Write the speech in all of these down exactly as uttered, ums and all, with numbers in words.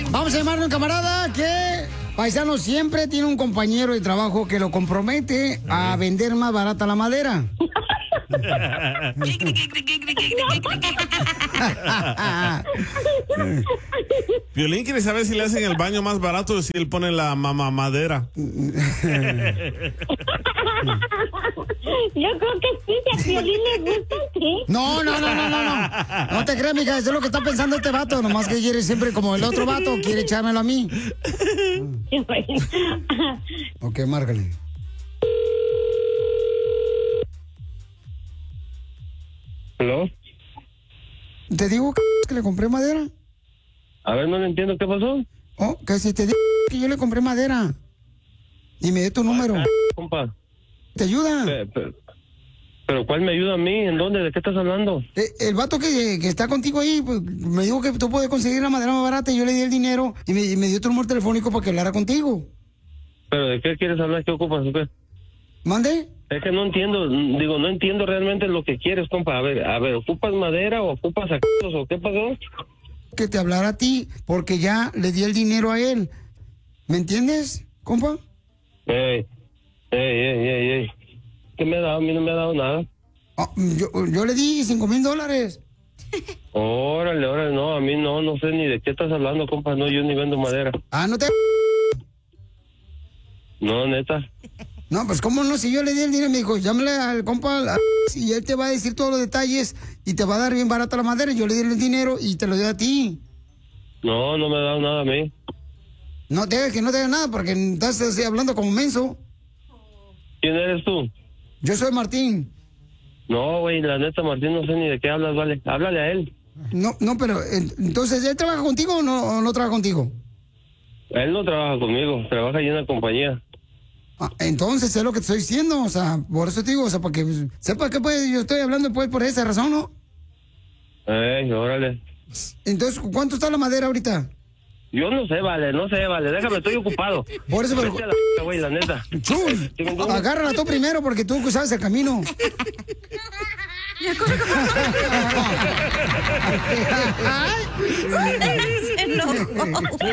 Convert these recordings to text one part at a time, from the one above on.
Vamos a llamarle a un camarada que, paisano, siempre tiene un compañero de trabajo que lo compromete a vender más barata la madera. Piolín quiere saber si le hacen el baño más barato o si él pone la mamá madera. Yo creo que sí, si a Piolín le gusta, sí. No, no, no, no, no, no. No te creas, mija, eso es lo que está pensando este vato. Nomás que quiere siempre como el otro vato, quiere echármelo a mí. Ok, márcale. ¿Hello? ¿Te digo que le compré madera? A ver, no le entiendo, ¿qué pasó? Oh, que si te digo que yo le compré madera. Y me dio tu número. Ah, compa. ¿Te ayuda? Pero, pero, pero ¿cuál me ayuda a mí? ¿En dónde? ¿De qué estás hablando? Eh, el vato que, que está contigo ahí, pues, me dijo que tú puedes conseguir la madera más barata y yo le di el dinero y me, y me dio tu número telefónico para que hablara contigo. ¿Pero de qué quieres hablar? ¿Qué ocupas o qué? ¿Mande? Es que no entiendo, digo, no entiendo realmente lo que quieres, compa. A ver, a ver, ¿ocupas madera o ocupas saquitos o qué pasó? Que te hablara a ti, porque ya le di el dinero a él. ¿Me entiendes, compa? Ey, ey, ey, ey, ey. ¿Qué me ha dado? A mí no me ha dado nada. Ah, yo, yo le di cinco mil dólares. Órale, órale, no, a mí no, no sé ni de qué estás hablando, compa. No, yo ni vendo madera. Ah, no te... No, neta. No, pues cómo no, si yo le di el dinero, me dijo, llámale al compa a- y él te va a decir todos los detalles y te va a dar bien barata la madera. Yo le di el dinero y te lo doy a ti. No, no me ha dado nada a mí. No te que no te haga nada porque estás así hablando como menso. ¿Quién eres tú? Yo soy Martín. No, güey, la neta, Martín, no sé ni de qué hablas, vale. Háblale a él. No, no, pero eh, entonces, ¿él trabaja contigo o no, o no trabaja contigo? Él no trabaja conmigo, trabaja ahí en la compañía. Ah, entonces es lo que te estoy diciendo, o sea, por eso te digo, o sea, para que pues, sepa que pues yo estoy hablando pues por esa razón, ¿no? Ey, órale. Entonces, ¿cuánto está la madera ahorita? Yo no sé, vale, no sé, vale, déjame, estoy ocupado. Por eso, pero... Vete a la güey, la neta. Chul, agárrala tú primero porque tú sabes el camino. Se enojó.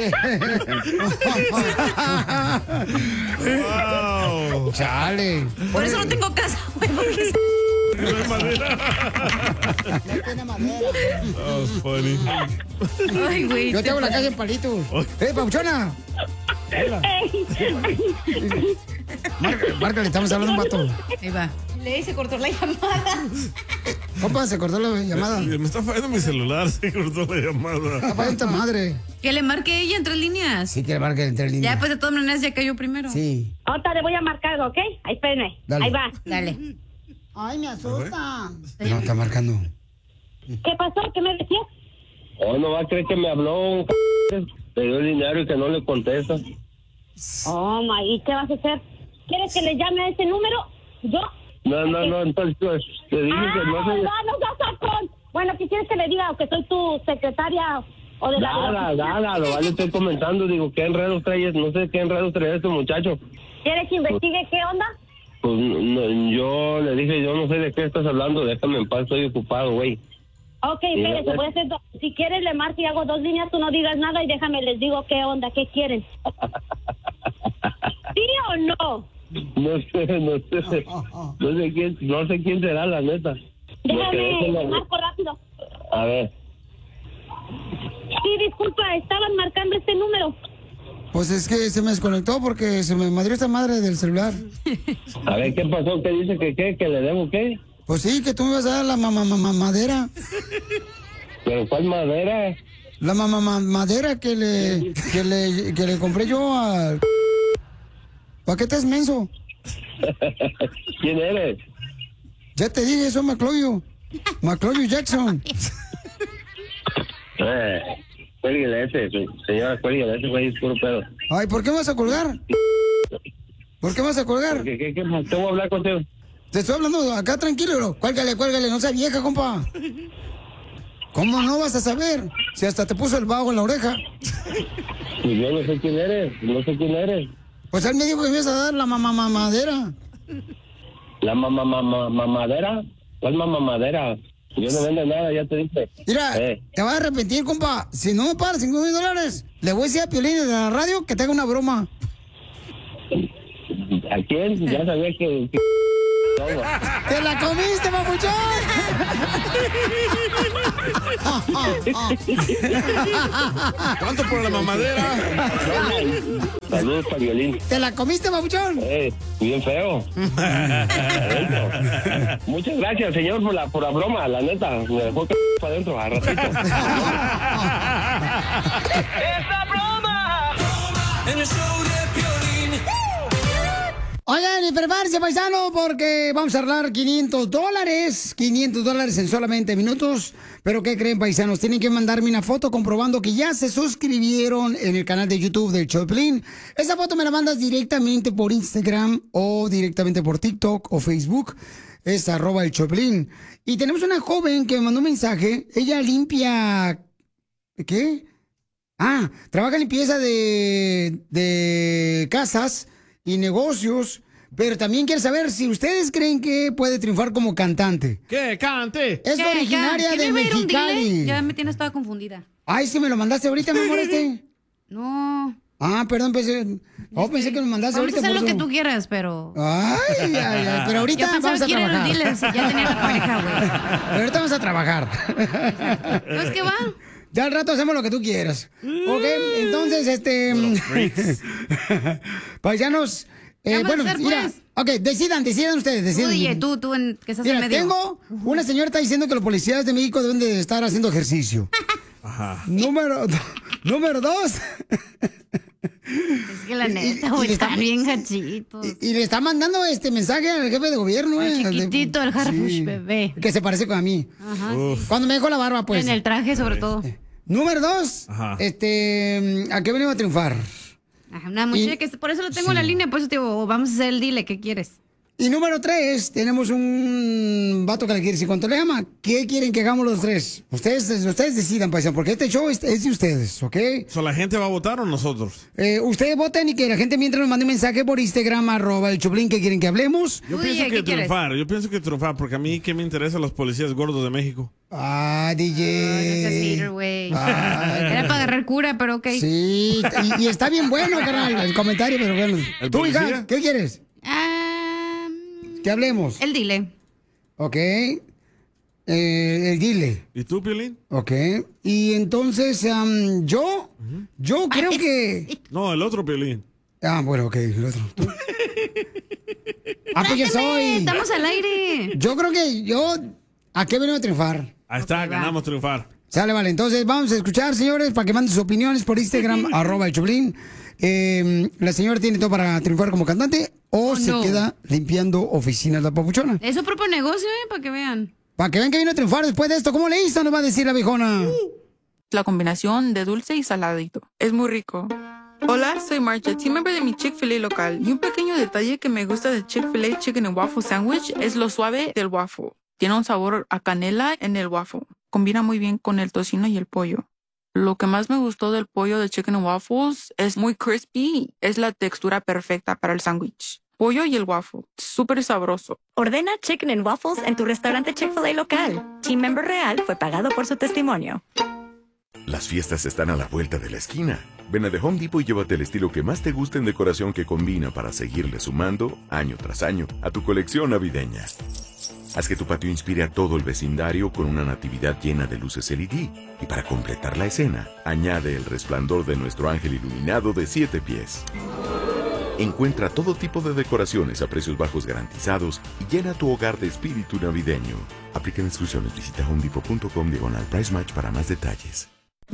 Wow. Chale. Por eso no tengo casa, güey, porque se- No hay madera. No tiene madera. Oh, funny. Ay, güey. Yo te hago la casa en palitos. ¡Eh, Pauchona! Márcale, márcale, estamos hablando de un vato. Ahí va. Le se cortó la llamada. Compa, se cortó la llamada. Me está fallando mi celular, se cortó la llamada. Papá, esta madre. Que le marque ella en tres líneas. Sí, que marque entre Ya, líneas. pues de todas maneras ya cayó primero. Sí. Ahorita le voy a marcar, ¿ok? Ahí, espérenme. Dale. Ahí va. Dale. Ay, me asusta. No, está marcando. ¿Qué pasó? ¿Qué me decías? Oh, no va a creer que me habló un c... Le dio el dinero y que no le contesta. Oh, my, ¿y qué vas a hacer? ¿Quieres que le llame a ese número? ¿Yo? No, no, no, entonces pues, te dije Ah, que no no, sé... no seas sacón. Bueno, ¿qué quieres que le diga? ¿O que soy tu secretaria o de la... de la Nada, oficina? nada, lo vale, estoy comentando, digo, ¿qué enredos traes? No sé qué enredos trae este muchacho. ¿Quieres que investigue qué onda? Pues no, yo le dije, yo no sé de qué estás hablando, déjame en paz, estoy ocupado, güey. Ok, espérese, voy a hacer... do- Si quieres le marco y hago dos líneas, tú no digas nada y déjame les digo qué onda, qué quieren. ¿Sí o no? No sé, no sé, no sé quién, no sé quién será, la neta. Déjame, Porque le eso marco rápido. A ver, Sí, disculpa, estaban marcando este número. Pues es que se me desconectó porque se me madrió esta madre del celular. a ver, ¿qué pasó? ¿Qué dice que qué? ¿Que le debo qué? Pues sí, que tú me ibas a dar la mamá mamá madera. ¿Pero cuál madera? La mamá ma- madera que le, que le que le compré yo al... ¿Para qué estás menso? ¿Quién eres? Ya te dije, soy Maclovio. Maclovio Jackson. Eh, cuélguele ese, señora, cuélguele ese, güey, es puro pedo. Ay, ¿por qué me vas a colgar? ¿Por qué me vas a colgar? ¿Qué, qué, qué más? Tengo que hablar contigo. Te estoy hablando acá tranquilo, bro. Cuélgale, cuélgale, no seas vieja, compa. ¿Cómo no vas a saber? Si hasta te puso el vago en la oreja. Pues yo no sé quién eres, no sé quién eres. Pues él me dijo que me ibas a dar la mamá mamadera. ¿La mamá mamá mamadera? ¿Cuál mamá madera? Yo no vendo nada, ya te dije. Mira, Eh. te vas a arrepentir, compa. Si no me pagas cinco mil dólares, le voy a decir a Piolín de la radio que te haga una broma. ¿A quién? Ya sabía que... que... todo. ¡Te la comiste, papuchón! ¿Cuánto por la mamadera? Saludos para Violín. ¿Te la comiste, papuchón? Eh, bien feo. Adentro. Muchas gracias, señor, por la, por la broma, la neta. Me dejó c... para adentro, a ratito. ¡Esa broma! En el show de Piolín. Oigan, y prepárense, paisano, porque vamos a hablar quinientos dólares. quinientos dólares en solamente minutos. Pero, ¿qué creen, paisanos? Tienen que mandarme una foto comprobando que ya se suscribieron en el canal de YouTube del show de Piolín. Esa foto me la mandas directamente por Instagram o directamente por TikTok o Facebook. Es arroba el show de Piolín. Y tenemos una joven que me mandó un mensaje. Ella limpia... ¿Qué? Ah, trabaja en limpieza de, de casas y negocios, pero también quiere saber si ustedes creen que puede triunfar como cantante. ¿Qué? ¡Cante! Es ¿Qué? originaria ¿Qué? de ¿Quién iba a ir a un Mexicali. dile? Ya me tienes toda confundida. Ay, sí me lo mandaste ahorita, mi amor, este. No. Ah, perdón, pensé, oh, pensé que me mandaste Vamos ahorita. a hacer por lo que eso. tú quieras, pero... Ay, ay, ay, pero ahorita Yo pensaba vamos a que era trabajar. el dealer, si ya tenía la pareja, güey. Pero ahorita vamos a trabajar. ¿Sabes qué va? Ya al rato hacemos lo que tú quieras. Ok, entonces, este... Paisanos... ¿Qué Eh, vamos a bueno, hacer, mira, pues? ok, decidan, decidan ustedes, Tú, decidan. D J, tú, tú, en, que estás en Mira, medio. tengo una señora está diciendo que los policías de México deben de estar haciendo ejercicio. Ajá. Número, número dos. Es que la Y- y- neta, y güey, le está está- bien gachito. Y, y le está mandando este mensaje al jefe de gobierno. Al eh, chiquitito, de- el Harfush, bebé. Que se parece con a mí. Ajá. Cuando me dejó la barba, pues. En el traje, sobre todo. Número dos. Ajá. Este, ¿a qué venimos a triunfar? Ajá, una muchacha Y- que por eso lo tengo en la línea, por eso te digo, vamos a hacer el dile, ¿qué quieres? Y número tres, tenemos un vato que le quiere decir cuánto le ama. ¿Qué quieren que hagamos los tres? Ustedes, ustedes decidan, paisano, porque este show es, es de ustedes, ¿ok? ¿So la gente va a votar o nosotros? Eh, ustedes voten y que la gente mientras nos mande un mensaje por Instagram, arroba el Choplin, que quieren que hablemos. Yo Tú, pienso D J, que ¿qué quieres? triunfar, yo pienso que triunfar, porque a mí que me interesan los policías gordos de México. Ah, D J. Ay, no seas hater, güey. Ay, Era para agarrar cura, pero ok. Sí, y, y está bien bueno, carnal, el comentario, pero bueno. ¿El Tú, hija, policía? ¿qué quieres? Ah, Que hablemos. el dile. Ok. Eh, el dile. ¿Y tú, Piolín? Ok. Y entonces, am, yo, yo creo que... No, el otro Piolín. Ah, bueno, ok, el otro. ¿Tú? Ah, pues yo soy. Estamos al aire. Yo creo que yo... ¿A qué venimos a triunfar? Ahí está, Ok, va. ganamos triunfar. Sale, vale. Entonces vamos a escuchar, señores, para que manden sus opiniones por Instagram, arroba el Choplin. Eh, la señora tiene todo para triunfar como cantante o Oh, se no. queda limpiando oficinas la papuchona. Es su propio negocio, ¿eh? Para que vean. Para que vean que vino a triunfar después de esto. ¿Cómo le hizo? Nos va a decir la viejona. La combinación de dulce y saladito. Es muy rico. Hola, soy Marcha, team member de mi Chick-fil-A local. Y un pequeño detalle que me gusta de Chick-fil-A Chicken and Waffle Sandwich es lo suave del waffle. Tiene un sabor a canela en el waffle. Combina muy bien con el tocino y el pollo. Lo que más me gustó del pollo de Chicken and Waffles es muy crispy. Es la textura perfecta para el sándwich. Pollo y el waffle. Súper sabroso. Ordena Chicken and Waffles en tu restaurante Chick-fil-A local. Team Member Real fue pagado por su testimonio. Las fiestas están a la vuelta de la esquina. Ven a The Home Depot y llévate el estilo que más te guste en decoración que combina para seguirle sumando, año tras año, a tu colección navideña. Haz que tu patio inspire a todo el vecindario con una natividad llena de luces L E D. Y para completar la escena, añade el resplandor de nuestro ángel iluminado de siete pies. Encuentra todo tipo de decoraciones a precios bajos garantizados y llena tu hogar de espíritu navideño. Aplica instrucciones. Visita homedepot.com diagonal price match para más detalles.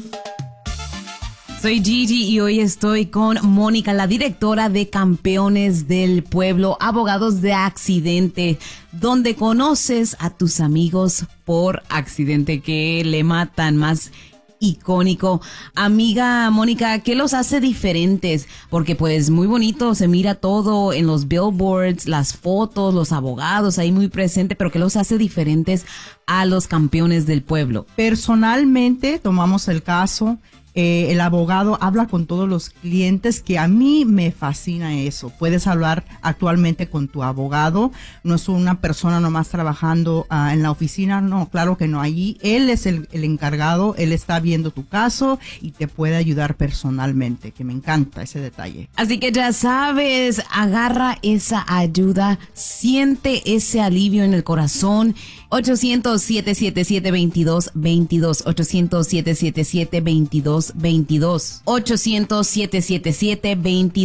Soy Gigi y hoy estoy con Mónica, la directora de Campeones del Pueblo, abogados de accidente, donde conoces a tus amigos por accidente. Qué lema tan más icónico. Amiga Mónica, ¿qué los hace diferentes? Porque pues muy bonito, se mira todo en los billboards, las fotos, los abogados ahí muy presente, pero ¿qué los hace diferentes a los Campeones del Pueblo? Personalmente tomamos el caso Eh, el abogado habla con todos los clientes, que a mí me fascina eso. Puedes hablar actualmente con tu abogado, no es una persona nomás trabajando uh, en la oficina, no, claro que no, allí él es el, el encargado, él está viendo tu caso y te puede ayudar personalmente, que me encanta ese detalle. Así que ya sabes, agarra esa ayuda, siente ese alivio en el corazón. ochocientos, siete siete siete, veintidós veintidós, ochocientos, siete siete siete, veintidós veintidós, ochocientos, siete siete siete, veintidós